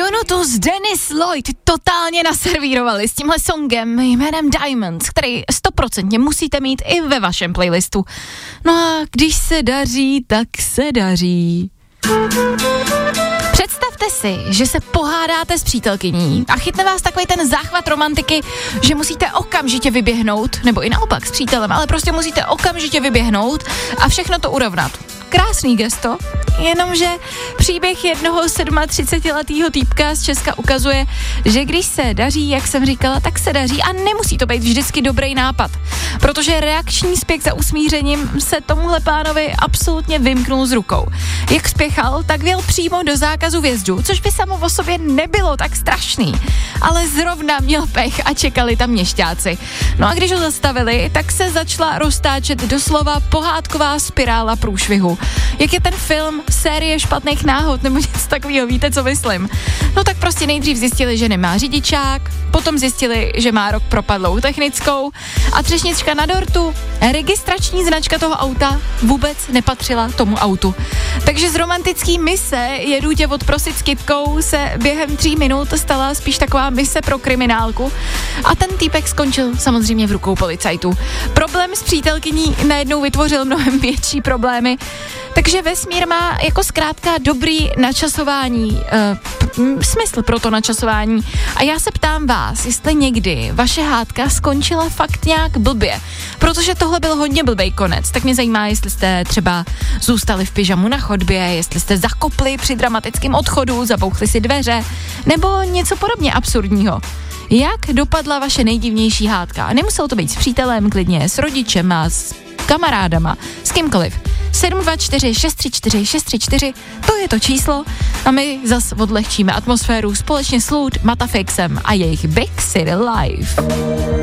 Donutus, Dennis Lloyd totálně naservírovali s tímhle songem jménem Diamonds, který 100% musíte mít i ve vašem playlistu. No a když se daří, tak se daří. Představte si, že se pohádáte s přítelkyní a chytne vás takový ten záchvat romantiky, že musíte okamžitě vyběhnout, nebo i naopak s přítelem, ale prostě musíte okamžitě vyběhnout a všechno to urovnat. Krásný gesto, jenomže příběh jednoho 37letého týpka z Česka ukazuje, že když se daří, jak jsem říkala, tak se daří a nemusí to být vždycky dobrý nápad, protože reakční spěch za usmířením se tomuhle pánovi absolutně vymknul z rukou. Jak spěchal, tak vjel přímo do zákazu vjezdu, což by samo o sobě nebylo tak strašný, ale zrovna měl pech a čekali tam měšťáci. No a když ho zastavili, tak se začala roztáčet doslova pohádková spirála průšvihu. Jak je ten film série špatných náhod nebo něco takového, víte, co myslím? No tak prostě nejdřív zjistili, že nemá řidičák, potom zjistili, že má rok propadlou technickou a třešnička na dortu, registrační značka toho auta vůbec nepatřila tomu autu. Takže z romantický mise jedu tě odprosit s kytkou se během 3 minut stala spíš taková mise pro kriminálku a ten týpek skončil samozřejmě v rukou policajtů. Problém s přítelkyní najednou vytvořil mnohem větší problémy, takže vesmír má jako zkrátka dobrý načasování, smysl pro to načasování. A já se ptám vás, jestli někdy vaše hádka skončila fakt nějak blbě, protože tohle byl hodně blbej konec, tak mě zajímá, jestli jste třeba zůstali v pyžamu na chodbě, jestli jste zakopli při dramatickém odchodu, zabouchli si dveře, nebo něco podobně absurdního. Jak dopadla vaše nejdivnější hádka? A nemuselo to být s přítelem, klidně s rodičem a s kamarádama, s kýmkoliv. 724 634 634, to je to číslo a my zas odlehčíme atmosféru společně s Lud, Matafixem a jejich Big City Life.